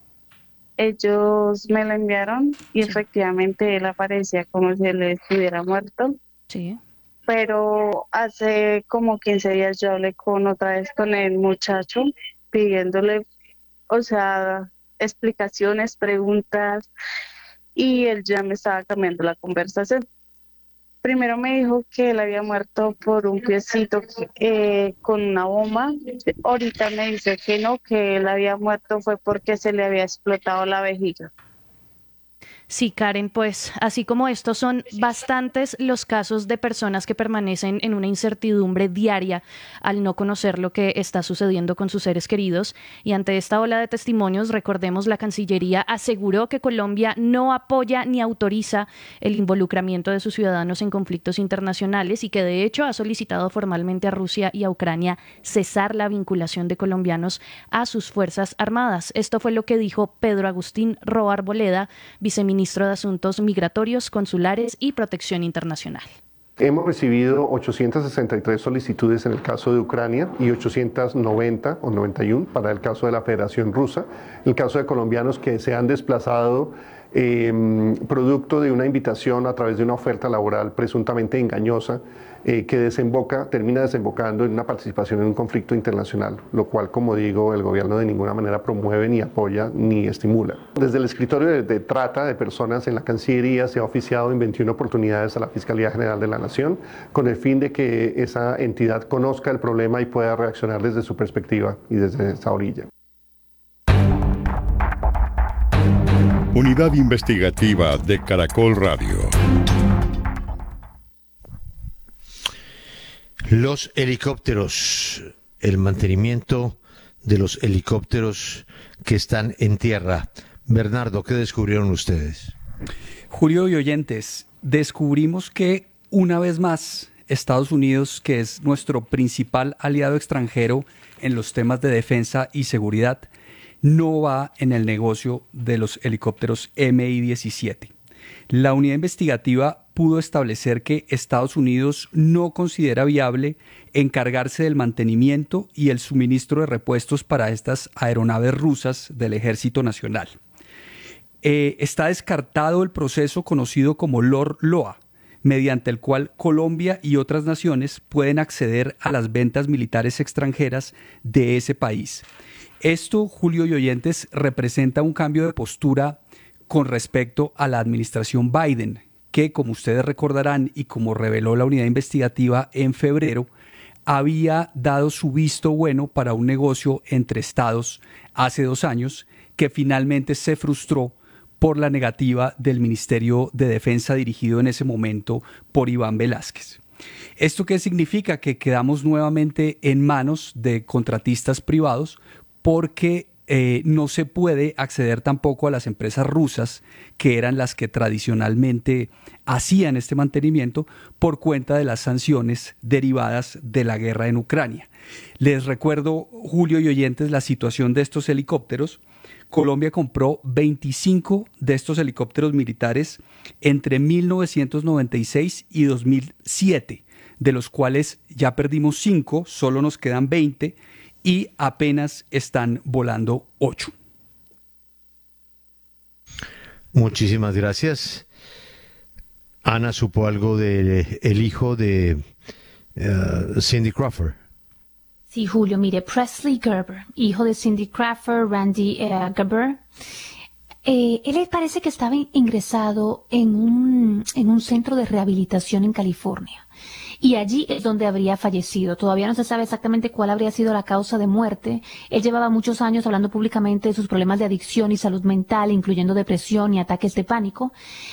Speaker 23: me la enviaron y sí, efectivamente él aparecía como si él estuviera muerto.
Speaker 3: Sí.
Speaker 23: Pero hace como 15 días yo hablé otra vez con el muchacho pidiéndole, o sea, explicaciones, preguntas, y él ya me estaba cambiando la conversación. Primero me dijo que él había muerto por un piecito con una bomba. Ahorita me dice que no, que él había muerto fue porque se le había explotado la vejiga.
Speaker 3: Sí, Karen, pues así como estos son bastantes los casos de personas que permanecen en una incertidumbre diaria al no conocer lo que está sucediendo con sus seres queridos, y ante esta ola de testimonios, recordemos, la Cancillería aseguró que Colombia no apoya ni autoriza el involucramiento de sus ciudadanos en conflictos internacionales y que de hecho ha solicitado formalmente a Rusia y a Ucrania cesar la vinculación de colombianos a sus Fuerzas Armadas. Esto fue lo que dijo Pedro Agustín Roa Arboleda, viceministro de Asuntos Migratorios, Consulares y Protección Internacional.
Speaker 4: Hemos recibido 863 solicitudes en el caso de Ucrania y 890 o 91 para el caso de la Federación Rusa. En el caso de colombianos que se han desplazado producto de una invitación a través de una oferta laboral presuntamente engañosa que termina desembocando en una participación en un conflicto internacional, lo cual, como digo, el gobierno de ninguna manera promueve, ni apoya, ni estimula. Desde el escritorio de trata de personas en la Cancillería se ha oficiado en 21 oportunidades a la Fiscalía General de la Nación con el fin de que esa entidad conozca el problema y pueda reaccionar desde su perspectiva y desde esa orilla.
Speaker 5: Unidad Investigativa de Caracol Radio.
Speaker 8: Los helicópteros, el mantenimiento de los helicópteros que están en tierra. Bernardo, ¿qué descubrieron ustedes?
Speaker 17: Julio y oyentes, descubrimos que una vez más Estados Unidos, que es nuestro principal aliado extranjero en los temas de defensa y seguridad, no va en el negocio de los helicópteros Mi-17. La unidad investigativa pudo establecer que Estados Unidos no considera viable encargarse del mantenimiento y el suministro de repuestos para estas aeronaves rusas del Ejército Nacional. Está descartado el proceso conocido como LOR-LOA, mediante el cual Colombia y otras naciones pueden acceder a las ventas militares extranjeras de ese país. Esto, Julio y oyentes, representa un cambio de postura con respecto a la administración Biden, que, como ustedes recordarán y como reveló la unidad investigativa en febrero, había dado su visto bueno para un negocio entre estados hace 2 años, que finalmente se frustró por la negativa del Ministerio de Defensa dirigido en ese momento por Iván Velázquez. ¿Esto qué significa? Que quedamos nuevamente en manos de contratistas privados, porque no se puede acceder tampoco a las empresas rusas, que eran las que tradicionalmente hacían este mantenimiento, por cuenta de las sanciones derivadas de la guerra en Ucrania. Les recuerdo, Julio y oyentes, la situación de estos helicópteros. Colombia compró 25 de estos helicópteros militares entre 1996 y 2007, de los cuales ya perdimos 5, solo nos quedan 20, y apenas están volando 8.
Speaker 8: Muchísimas gracias. Ana supo algo del hijo de Cindy Crawford.
Speaker 13: Sí, Julio, mire, Presley Gerber, hijo de Cindy Crawford, Randy Gerber, él parece que estaba ingresado en un centro de rehabilitación en California. Y allí es donde habría fallecido. Todavía no se sabe exactamente cuál habría sido la causa de muerte. Él llevaba muchos años hablando públicamente de sus problemas de adicción y salud mental, incluyendo depresión y ataques de pánico.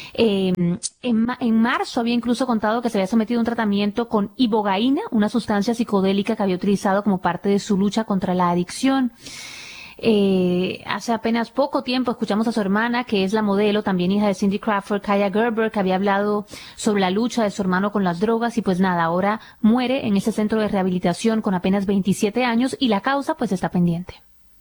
Speaker 13: En marzo había incluso contado que se había sometido a un tratamiento con ibogaína, una sustancia psicodélica que había utilizado como parte de su lucha contra la adicción. Hace apenas poco tiempo escuchamos a su hermana, que es la modelo, también hija de Cindy Crawford, Kaya Gerber, que había hablado sobre la lucha de su hermano con las drogas, y pues nada, ahora muere en ese centro de rehabilitación con apenas 27 años y la causa pues está pendiente.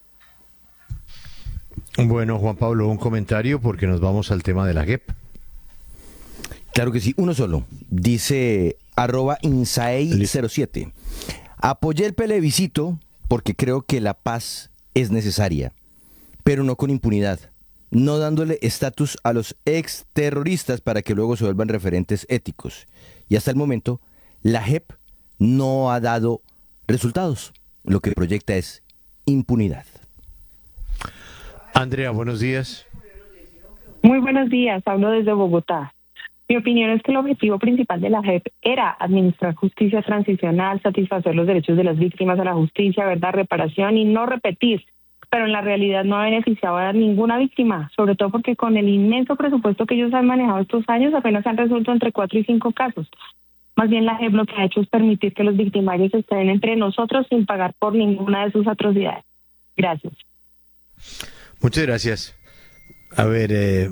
Speaker 8: Bueno, Juan Pablo, un comentario porque nos vamos al tema de la JEP.
Speaker 14: Claro que sí, uno solo. Dice @insaei07. Apoyé el plebiscito porque creo que la paz es necesaria, pero no con impunidad, no dándole estatus a los exterroristas para que luego se vuelvan referentes éticos. Y hasta el momento, la JEP no ha dado resultados. Lo que proyecta es impunidad.
Speaker 8: Andrea, buenos días.
Speaker 6: Muy buenos días, hablo desde Bogotá. Mi opinión es que el objetivo principal de la JEP era administrar justicia transicional, satisfacer los derechos de las víctimas a la justicia, verdad, reparación y no repetir pero en la realidad no ha beneficiado a ninguna víctima, sobre todo porque con el inmenso presupuesto que ellos han manejado estos años apenas han resuelto entre 4 y 5 casos. Más bien la JEP lo que ha hecho es permitir que los victimarios estén entre nosotros sin pagar por ninguna de sus atrocidades. Gracias.
Speaker 8: Muchas gracias. A ver,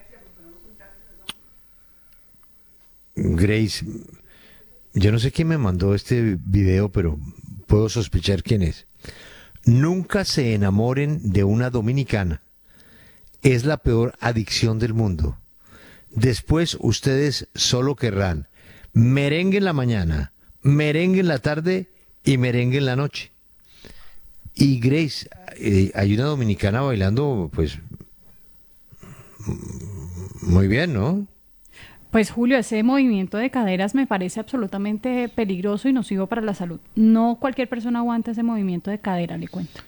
Speaker 8: Grace, yo no sé quién me mandó este video, pero puedo sospechar quién es. Nunca se enamoren de una dominicana. Es la peor adicción del mundo. Después ustedes solo querrán merengue en la mañana, merengue en la tarde y merengue en la noche. Y Grace, hay una dominicana bailando, pues, muy bien, ¿no?
Speaker 9: Pues Julio, ese movimiento de caderas me parece absolutamente peligroso y nocivo para la salud. No cualquier persona aguanta ese movimiento de cadera, le cuento.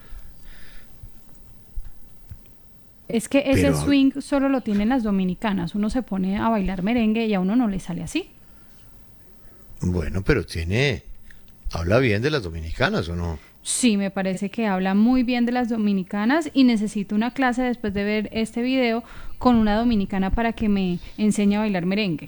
Speaker 9: Es que ese swing solo lo tienen las dominicanas. Uno se pone a bailar merengue y a uno no le sale así.
Speaker 8: Bueno, pero habla bien de las dominicanas, ¿o no?
Speaker 9: Sí, me parece que habla muy bien de las dominicanas y necesito una clase después de ver este video con una dominicana para que me enseñe a bailar merengue.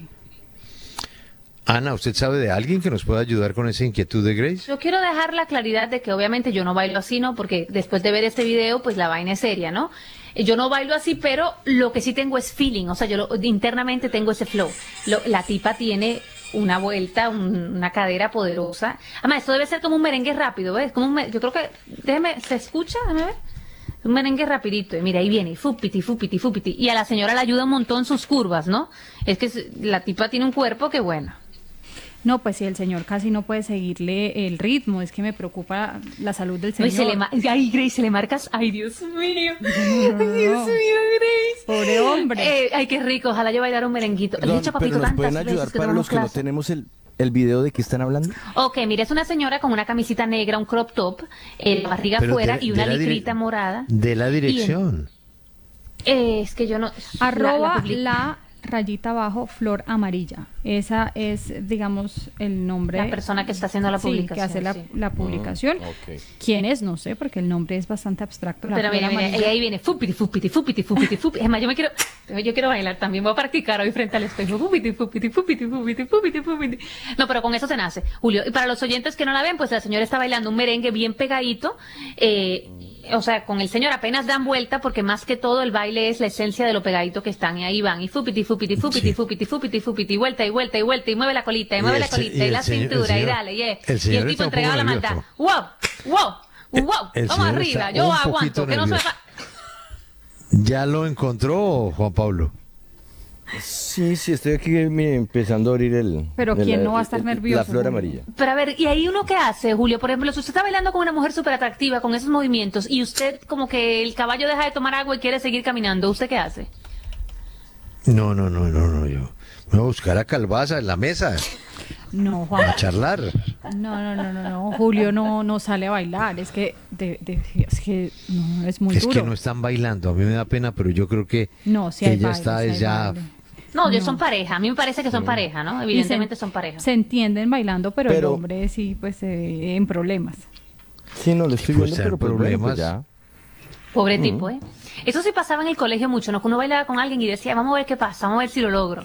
Speaker 8: Ana, ¿usted sabe de alguien que nos pueda ayudar con esa inquietud de Grace?
Speaker 13: Yo quiero dejar la claridad de que obviamente yo no bailo así, ¿no? Porque después de ver este video, pues la vaina es seria, ¿no? Yo no bailo así, pero lo que sí tengo es feeling, o sea, internamente tengo ese flow. La tipa tiene una vuelta, una cadera poderosa. Además, esto debe ser como un merengue rápido, ¿ves? Yo creo que, ¿se escucha? Déjame ver. Un merengue rapidito, y mira, ahí viene, fupiti, fupiti, fupiti. Y a la señora le ayuda un montón sus curvas, ¿no? Es que la tipa tiene un cuerpo que bueno.
Speaker 9: No, pues si el señor casi no puede seguirle el ritmo, es que me preocupa la salud del señor.
Speaker 13: Ay, Grace, se le marcas, ay, Dios mío, Dios mío, Grace.
Speaker 9: Pobre hombre.
Speaker 13: Ay, qué rico, ojalá yo bailara un merenguito.
Speaker 14: Pero nos pueden ayudar para los que no tenemos el video de que están hablando.
Speaker 13: Ok, mira, es una señora con una camisita negra, un crop top, la barriga afuera y una licrita morada.
Speaker 8: De la dirección.
Speaker 13: Es que yo no...
Speaker 9: @ rayita abajo, flor amarilla. Esa es, digamos, el nombre.
Speaker 13: La persona que está haciendo la publicación.
Speaker 9: Que hace la publicación.
Speaker 14: Okay.
Speaker 9: ¿Quién es? No sé, porque el nombre es bastante abstracto.
Speaker 13: Pero mira, ahí viene, fupiti, fupiti, fupiti, fupiti, fupiti. Es más, yo quiero bailar también, voy a practicar hoy frente al espejo. Fupiti, fupiti, fupiti, fupiti, fupiti, fupiti. No, pero con eso se nace, Julio. Y para los oyentes que no la ven, pues la señora está bailando un merengue bien pegadito, o sea, con el señor apenas dan vuelta, porque más que todo el baile es la esencia de lo pegadito que están, y ahí van, y fupiti, fupiti, fupiti, fupiti, fupiti, fupiti, vuelta y vuelta y vuelta, y mueve la colita, y mueve la colita, y la cintura, y dale, y el tipo entregado la maldad. ¡Wow! ¡Wow! ¡Wow! Vamos arriba, yo aguanto, que no se va.
Speaker 8: ¿Ya lo encontró, Juan Pablo?
Speaker 14: Sí, estoy aquí empezando a abrir
Speaker 9: Pero ¿quién no va a estar nervioso?
Speaker 14: La flor amarilla.
Speaker 13: Pero a ver, ¿y ahí uno qué hace, Julio? Por ejemplo, si usted está bailando con una mujer súper atractiva, con esos movimientos, y usted como que el caballo deja de tomar agua y quiere seguir caminando, ¿usted qué hace?
Speaker 8: No, yo me voy a buscar a Calvaza en la mesa.
Speaker 9: No, Juan.
Speaker 8: A charlar.
Speaker 9: No, Julio no sale a bailar, es que no, es muy duro.
Speaker 8: Es que no están bailando, a mí me da pena, pero yo creo que
Speaker 9: si hay
Speaker 8: ella
Speaker 9: baile,
Speaker 8: está ya...
Speaker 13: No, ellos son pareja, a mí me parece que son pareja, ¿no? Evidentemente son pareja.
Speaker 9: Se entienden bailando, pero el hombre sí, pues en problemas.
Speaker 14: Sí, no, le estoy viendo, pero
Speaker 8: problemas
Speaker 14: ya.
Speaker 13: Pobre tipo, ¿eh? Eso sí pasaba en el colegio mucho, ¿no? Que uno bailaba con alguien y decía, vamos a ver qué pasa, vamos a ver si lo logro.